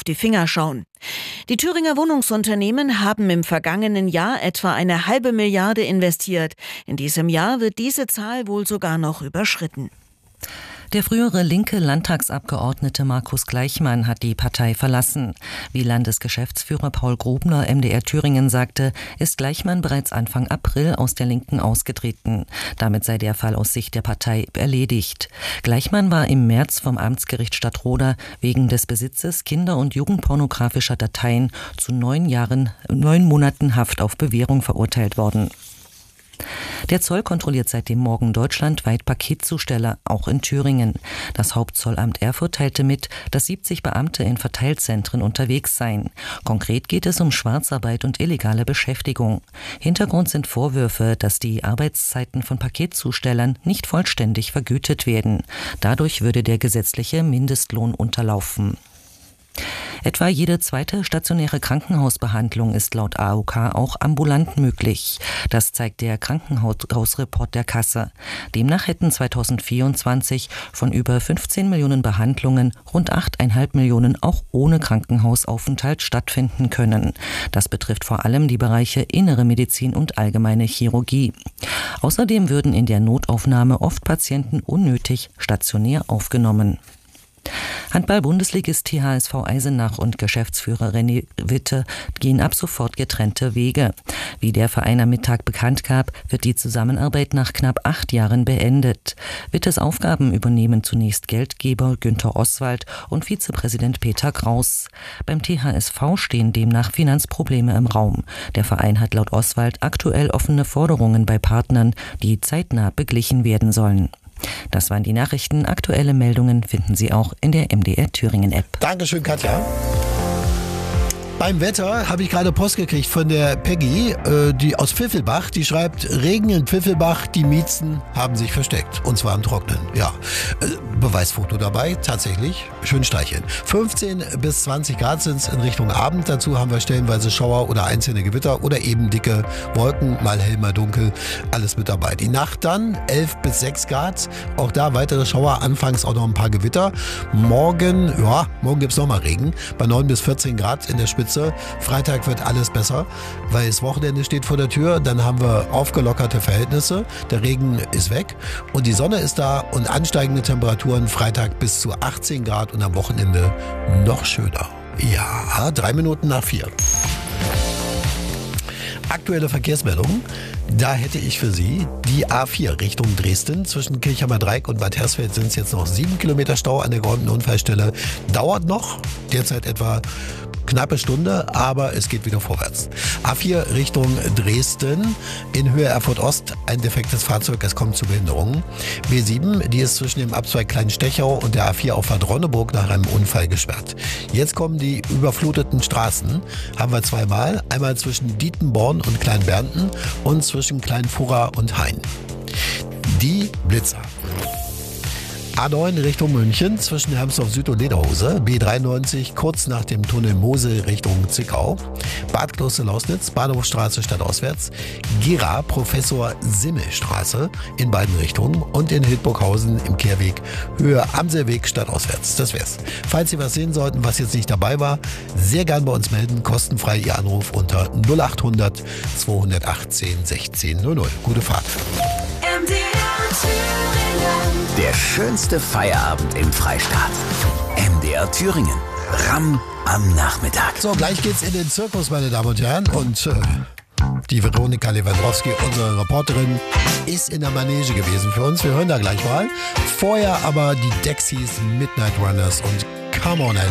die Finger schauen. Die Thüringer Wohnungsunternehmen haben im vergangenen Jahr etwa 1,5 Milliarde investiert. In diesem Jahr wird diese Zahl wohl sogar noch überschritten. Der frühere linke Landtagsabgeordnete Markus Gleichmann hat die Partei verlassen. Wie Landesgeschäftsführer Paul Grubner MDR Thüringen sagte, ist Gleichmann bereits Anfang April aus der Linken ausgetreten. Damit sei der Fall aus Sicht der Partei erledigt. Gleichmann war im März vom Amtsgericht Stadtroda wegen des Besitzes kinder- und jugendpornografischer Dateien zu 9 Monaten Haft auf Bewährung verurteilt worden. Der Zoll kontrolliert seitdem morgen deutschlandweit Paketzusteller, auch in Thüringen. Das Hauptzollamt Erfurt teilte mit, dass 70 Beamte in Verteilzentren unterwegs seien. Konkret geht es um Schwarzarbeit und illegale Beschäftigung. Hintergrund sind Vorwürfe, dass die Arbeitszeiten von Paketzustellern nicht vollständig vergütet werden. Dadurch würde der gesetzliche Mindestlohn unterlaufen. Etwa jede zweite stationäre Krankenhausbehandlung ist laut AOK auch ambulant möglich. Das zeigt der Krankenhausreport der Kasse. Demnach hätten 2024 von über 15 Millionen Behandlungen rund 8,5 Millionen auch ohne Krankenhausaufenthalt stattfinden können. Das betrifft vor allem die Bereiche Innere Medizin und Allgemeine Chirurgie. Außerdem würden in der Notaufnahme oft Patienten unnötig stationär aufgenommen. Handball-Bundesligist THSV Eisenach und Geschäftsführer René Witte gehen ab sofort getrennte Wege. Wie der Verein am Mittag bekannt gab, wird die Zusammenarbeit nach knapp 8 Jahren beendet. Wittes Aufgaben übernehmen zunächst Geldgeber Günter Oswald und Vizepräsident Peter Kraus. Beim THSV stehen demnach Finanzprobleme im Raum. Der Verein hat laut Oswald aktuell offene Forderungen bei Partnern, die zeitnah beglichen werden sollen. Das waren die Nachrichten. Aktuelle Meldungen finden Sie auch in der MDR Thüringen App. Dankeschön, Katja. Beim Wetter habe ich gerade Post gekriegt von der Peggy, die aus Pfiffelbach, die schreibt, Regen in Pfiffelbach, die Miezen haben sich versteckt. Und zwar im Trocknen. Ja, Beweisfoto dabei, tatsächlich. Schön streicheln. 15 bis 20 Grad sind es in Richtung Abend. Dazu haben wir stellenweise Schauer oder einzelne Gewitter oder eben dicke Wolken, mal hell, mal dunkel. Alles mit dabei. Die Nacht dann 11 bis 6 Grad. Auch da weitere Schauer, anfangs auch noch ein paar Gewitter. Morgen gibt es nochmal Regen. Bei 9 bis 14 Grad in der Spitze. Freitag wird alles besser, weil das Wochenende steht vor der Tür. Dann haben wir aufgelockerte Verhältnisse. Der Regen ist weg und die Sonne ist da und ansteigende Temperaturen. Freitag bis zu 18 Grad und am Wochenende noch schöner. Ja, 3 Minuten nach 4. Aktuelle Verkehrsmeldungen. Da hätte ich für Sie die A4 Richtung Dresden. Zwischen Kirchheimer Dreieck und Bad Hersfeld sind es jetzt noch 7 Kilometer Stau an der geräumten Unfallstelle. Dauert noch, derzeit etwa knappe Stunde, aber es geht wieder vorwärts. A4 Richtung Dresden, in Höhe Erfurt Ost, ein defektes Fahrzeug, es kommt zu Behinderungen. B7, die ist zwischen dem Abzweig Kleinstechau und der A4 auf Bad Ronneburg nach einem Unfall gesperrt. Jetzt kommen die überfluteten Straßen, haben wir zweimal, einmal zwischen Dietenborn und Kleinbernten und zwischen Kleinfurra und Hain. Die Blitzer. A9 Richtung München zwischen Hermsdorf Süd und Lederhose, B93 kurz nach dem Tunnel Mosel Richtung Zwickau, Bad Kloster-Lausnitz, Bahnhofstraße stadtauswärts, Gera Professor Simmel-Straße in beiden Richtungen und in Hildburghausen im Kehrweg Höhe Amselweg stadtauswärts. Das wär's. Falls Sie was sehen sollten, was jetzt nicht dabei war, sehr gern bei uns melden, kostenfrei Ihr Anruf unter 0800 218 1600. Gute Fahrt. Der schönste Feierabend im Freistaat. MDR Thüringen. Ramm am Nachmittag. So, gleich geht's in den Zirkus, meine Damen und Herren. Und die Veronika Lewandowski, unsere Reporterin, ist in der Manege gewesen für uns. Wir hören da gleich mal. Vorher aber die Dexys, Midnight Runners und Come On